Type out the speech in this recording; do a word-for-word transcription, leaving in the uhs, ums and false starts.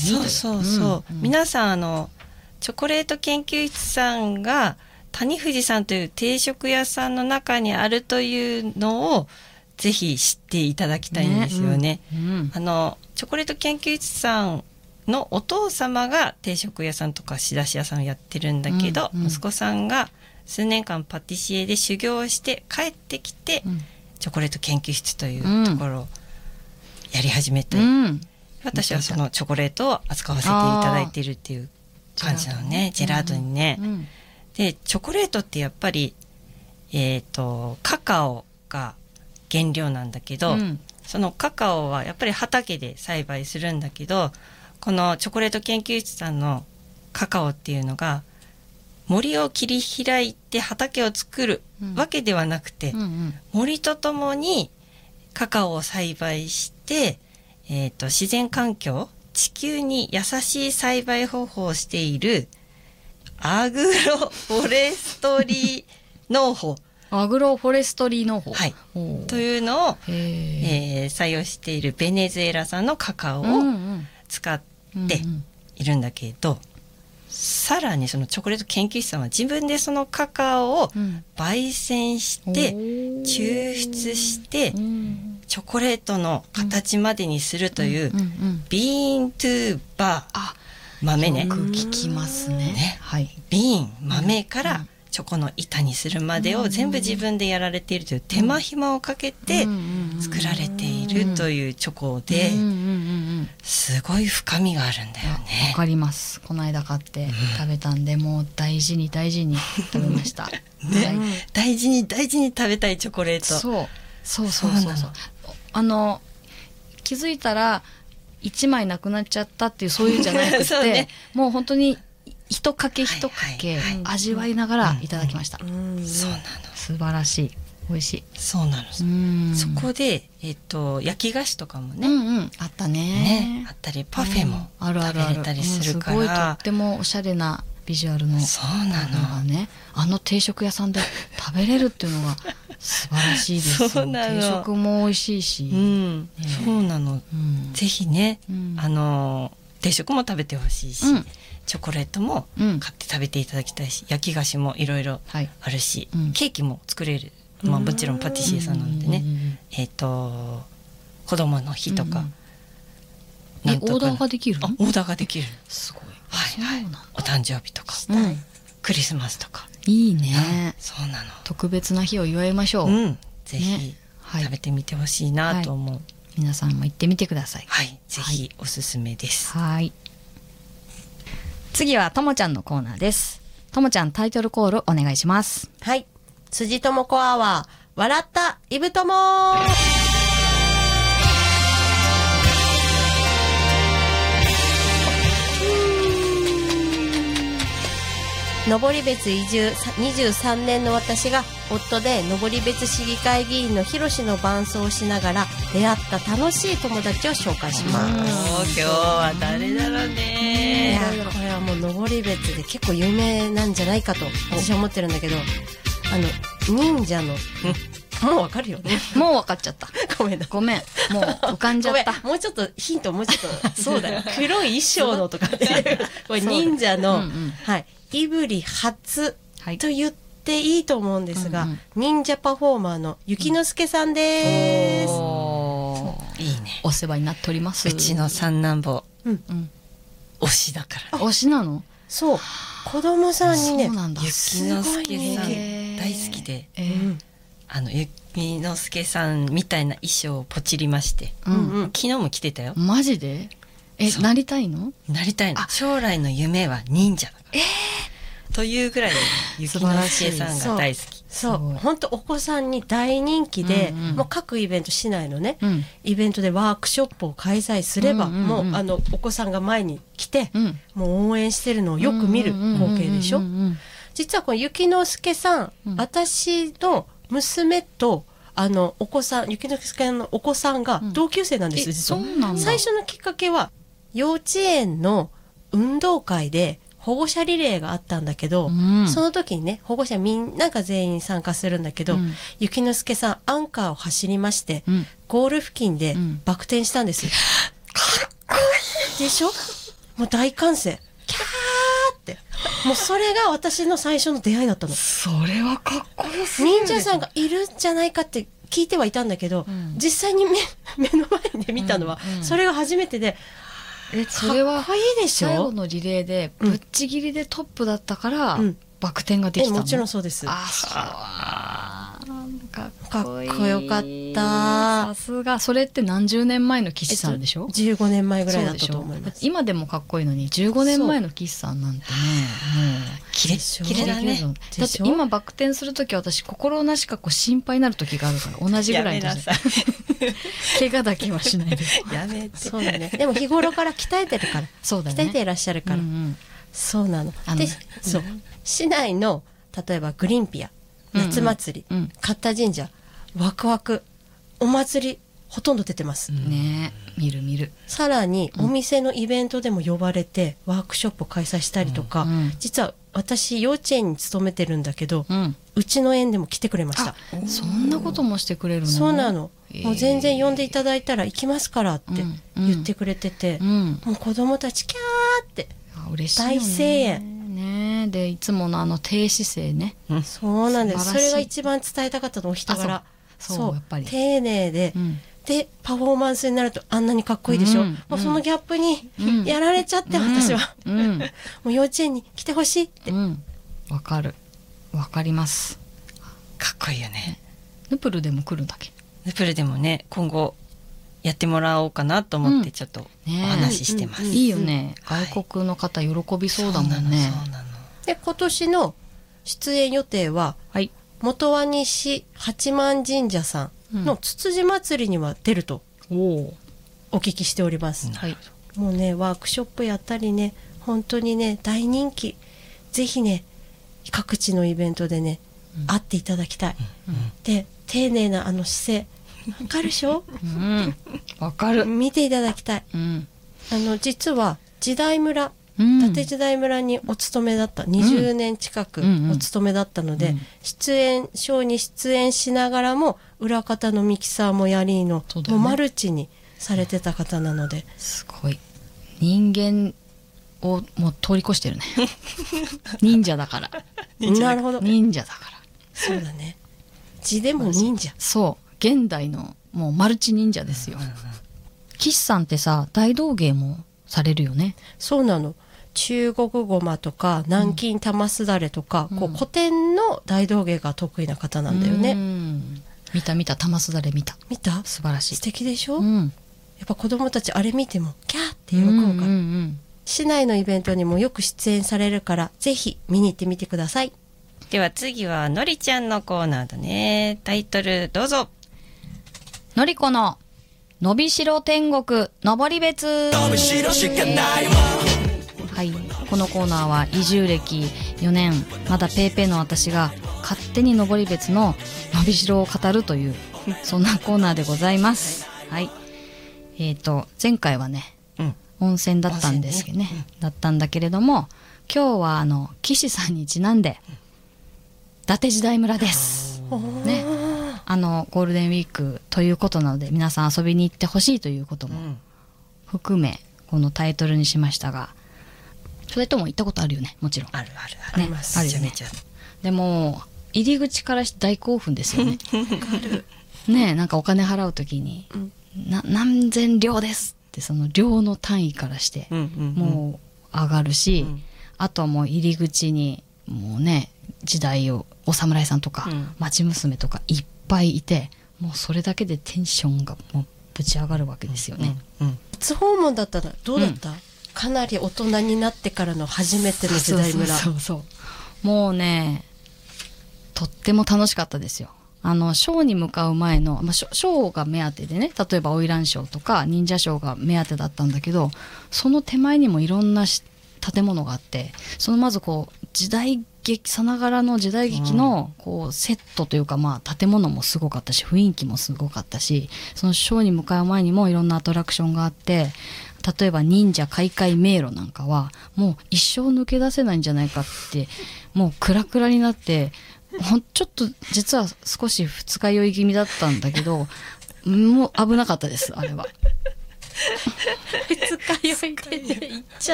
そうそうそう、うん、皆さんあのチョコレート研究室さんが谷藤さんという定食屋さんの中にあるというのをぜひ知っていただきたいんですよね、うんうん、あのチョコレート研究室さんのお父様が定食屋さんとか仕出し屋さんをやってるんだけど、うんうん、息子さんが数年間パティシエで修行して帰ってきて、うん、チョコレート研究室というところをやり始めて、うん、私はそのチョコレートを扱わせていただいているっていう感じなのね、ジェラートにね、うんうん、でチョコレートってやっぱり、えーと、カカオが原料なんだけど、うん、そのカカオはやっぱり畑で栽培するんだけど、このチョコレート研究室さんのカカオっていうのが森を切り開いて畑を作るわけではなくて、うんうんうん、森とともにカカオを栽培して、えーと、自然環境、地球に優しい栽培方法をしているアグロフォレストリー農法アグロフォレストリー農法、 はい、というのを、えー、採用しているベネズエラ産のカカオを使っているんだけど、うんうん、さらにそのチョコレート研究室さんは自分でそのカカオを焙煎して、うん、抽出して、うん、チョコレートの形までにするという、うんうんうん、ビーントゥーバー、豆ね、 よく聞きますね、ね、 はい、ビーン豆からチョコの板にするまでを全部自分でやられているという手間暇をかけて作られているというチョコで、すごい深みがあるんだよね。 わかります。この間買って食べたんで、うん、もう大事に大事に食べましたね、 はい、大事に大事に食べたいチョコレート。 そうそうそうそうそう、あの気づいたらいちまいなくなっちゃったっていう、そういうんじゃなくて、ね、もう本当に一かけ一かけ味わいながらいただきました。そうなの。素晴らしい。美味しい。 そうなの。そこで、えっと、焼き菓子とかもね、 うんうん、あったね。 ね、あったりパフェも食べれたりするから、 うん、すごいとってもおしゃれなビジュアルの、 そうなのがね、あの定食屋さんで食べれるっていうのが素晴らしいですよ。 そうなの。 定食も美味しいし、 うんね、そうなの、うん、ぜひね、うん、あの定食も食べてほしいし、うん、チョコレートも買って食べていただきたいし、うん、焼き菓子もいろいろあるし、はい、ケーキも作れる、まあ、もちろんパティシエさんなんでね、えっと子供の日とか、 うんうん、えオーダーができるの？ オーダーができる。 すごい、 はいはい、お誕生日とか、うん、クリスマスとかいいね、 うん、そうなの。 特別な日を祝いましょう、 うん、ぜひ、ね、はい、食べてみてほしいなと思う、はい、 皆さんも行ってみてください。 はい、ぜひおすすめです。 はい、次はともちゃんのコーナーです。ともちゃん、タイトルコールお願いします。 はい、辻智子アワー、笑ったイブ友。登別移住にじゅうさんねんの私が夫で登別市議会議員のひろしの伴奏をしながら出会った楽しい友達を紹介します。 今日は誰だろうね。 いやこれはもう登別で結構有名なんじゃないかと私は思ってるんだけど、あの忍者のもうわかるよね。 もうわかっちゃった。 ごめんな。 ごめん。もう浮かんじゃった。 もうちょっとヒントもうちょっとそうだよ。黒い衣装のとかっていうこれ忍者の、うんうん、はい。胆振初と言っていいと思うんですが、はい、うんうん、忍者パフォーマーの雪之助さんです。 おいいね。 お世話になっております。 うちの三男坊、うんうん、推しだから、 ね。推しなの？ そう。子供さんにね、 そうなんだ。 雪之助さん大好きで、えー、あの雪之助さんみたいな衣装をポチりまして、うんうん、昨日も着てたよ。 マジで？え、なりたいの？ なりたいの。将来の夢は忍者だから。えー、というぐらい雪之助さんが大好き。 そう、本当お子さんに大人気で、うんうん、もう各イベント市内のね、うん、イベントでワークショップを開催すれば、うんうんうん、もうあのお子さんが前に来て、うん、もう応援してるのをよく見る光景でしょ。実はこの雪之助さん、うん、私の娘とあのお子さん、雪之助のお子さんが同級生なんです、うん、実は。そうなんだ。最初のきっかけは幼稚園の運動会で保護者リレーがあったんだけど、うん、その時にね、保護者みんなが全員参加するんだけど、うん、雪之助さんアンカーを走りまして、うん、ゴール付近でバク転したんですよ。かっこいいでしょ。 もう大歓声、キャーって、もうそれが私の最初の出会いだったの。 それはかっこよすぎる。 忍者さんがいるんじゃないかって聞いてはいたんだけど、うん、実際に 目, 目の前で見たのは、うんうん、それが初めてで、 えそれはかっこいいでしょ。 最後のリレーでぶっちぎりでトップだったから、うん、バク転ができたの。 もちろんそうです。 あそうかっこいい、 かっこよかった。 さすが。それって何十年前の岸さんでしょ、 えっと、じゅうごねんまえぐらいだったと思います。 今でもかっこいいのにじゅうごねんまえの岸さんなんてね、もうキレキレだね。 だって今バク転するとき私心なしかこう心配になるときがあるから、同じぐらいの怪我だけはしないでやめて。 そうだね。でも日頃から鍛えてるからそうだね、 鍛えていらっしゃるから、うんうん、そうなの。 ので、そう、市内の例えばグリンピア、夏祭り、うんうん、勝田神社、ワクワクお祭りほとんど出てます、 うん、ね。見る見る。 さらにお店のイベントでも呼ばれてワークショップを開催したりとか、うんうん、実は私幼稚園に勤めてるんだけど、うん、うちの園でも来てくれました。 そんなこともしてくれるの？ そうなの、えー、もう全然呼んでいただいたら行きますからって言ってくれてて、うんうん、もう子供たちキャーって嬉しいよね、 大声援ね。でいつものあの低姿勢ね、 うん、そうなんです。それが一番伝えたかったの、お人柄。 そうそうやっぱり丁寧で、うん、でパフォーマンスになるとあんなにかっこいいでしょ、うん、もうそのギャップにやられちゃって、うん、私は、うん、もう幼稚園に来てほしいって。わ、 うん、かるわかります。 かっこいいよね。 ヌプルでも来るんだっけ？ ヌプルでもね、今後やってもらおうかなと思ってちょっとお話ししてます、 うんね、いいよね、うん、外国の方喜びそうだもんね。 そうなの。 で今年の出演予定は、はい、元和西八幡神社さんのつつじ祭りには出るとお聞きしております、うん、はい、もうねワークショップやったりね、本当にね大人気。ぜひね各地のイベントでね、うん、会っていただきたい、うんうん、で丁寧なあの姿勢わかるでしょ、 うん、わかる。 見ていただきたい、うん、あの実は時代村、うん、伊達時代村にお勤めだった、にじゅうねん近くお勤めだったので、うんうん、出演ショーに出演しながらも裏方のミキサーもやりの、ね、もうマルチにされてた方なので、 すごい人間をもう通り越してるね忍者だからなるほど、 忍者だから。 そうだね、字でも忍者。 そう現代のもうマルチ忍者ですよ。岸さんってさ大道芸もされるよね。 そうなの。中国語マとか南京玉すだれとか、うん、こう古典の大道芸が得意な方なんだよね。うん、 見た見た、玉すだれ見た見た。 素晴らしい。 素敵でしょ、うん、やっぱ子供たちあれ見てもキャーって喜ぶから、うんうんうん、市内のイベントにもよく出演されるからぜひ見に行ってみてください。 では次はのりちゃんのコーナーだね。タイトルどうぞ。 のりこののびしろ天国登別。のびしろしかないわ。はい、このコーナーは移住歴よねん、まだペーペーの私が勝手に登別ののびしろを語るというそんなコーナーでございます。はい、えーと前回はね、うん、温泉だったんですけど ね, ね、うん、だったんだけれども、今日はあの岸さんにちなんで伊達時代村ですね。あのゴールデンウィークということなので皆さん遊びに行ってほしいということも含めこのタイトルにしましたが、それとも行ったことあるよね。もちろんあるあるあります、 ね、あるよね。でも入り口からして大興奮ですよねねえ、なんかお金払うときに、うん、な何千両ですってその両の単位からしてもう上がるし、うんうんうん、あとはもう入り口にもうね時代をお侍さんとか、うん、町娘とかいっぱいいて、もうそれだけでテンションがもうぶち上がるわけですよね。 うんうん、初訪問だったらどうだった、うん、かなり大人になってからの初めての時代村。 そうそうそうそう、もうねとっても楽しかったですよ。あのショーに向かう前の、まあ、ショ, ショーが目当てでね、例えば花魁ショーとか忍者ショーが目当てだったんだけど、その手前にもいろんな建物があって、そのまずこう時代劇さながらの時代劇のこうセットというか、まあ建物もすごかったし雰囲気もすごかったし、そのショーに向かう前にもいろんなアトラクションがあって、例えば忍者開会迷路なんかはもう一生抜け出せないんじゃないかって、もうクラクラになってほんちょっと実は少し二日酔い気味だったんだけどもう危なかったですあれは二日酔いで行っちゃ